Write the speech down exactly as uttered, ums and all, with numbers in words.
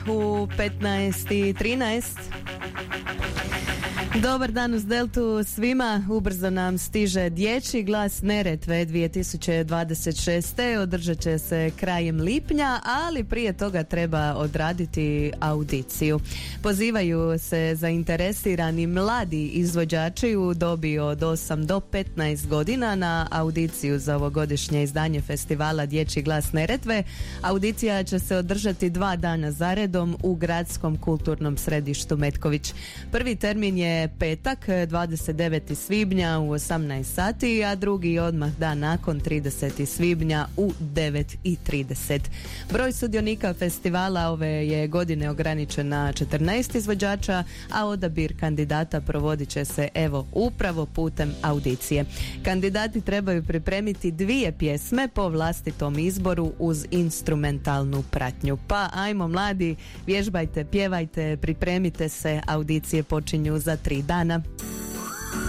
U petnaest i trinaest. Dobar dan uz Deltu svima. Ubrzo nam stiže dječji glas Neretve dvije tisuće dvadeset šeste. Održat će se krajem lipnja, ali prije toga treba odraditi audiciju. Pozivaju se zainteresirani mladi izvođači u dobi od osam do petnaest godina na audiciju za ovogodišnje izdanje festivala Dječji glas Neretve. Audicija će se održati dva dana zaredom u Gradskom kulturnom središtu Metković. Prvi termin je petak, dvadeset devetog svibnja u osamnaest sati, a drugi odmah dan nakon, tridesetog svibnja u devet i trideset. Broj sudionika festivala ove je godine ograničen na četrnaest izvođača, a odabir kandidata provodit će se evo upravo putem audicije. Kandidati trebaju pripremiti dvije pjesme po vlastitom izboru uz instrumentalnu pratnju. Pa ajmo mladi, vježbajte, pjevajte, pripremite se, audicije počinju za tri dana.